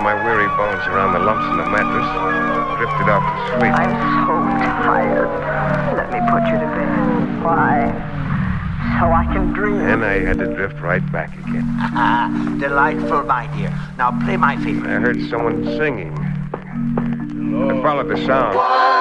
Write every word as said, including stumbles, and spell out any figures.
my weary bones around the lumps in the mattress, drifted off to sleep. I'm so tired. Let me put you to bed. Why? So I can dream. Then I had to drift right back again. Ah, delightful, my dear. Now play my favorite. I heard someone singing. I followed the sound.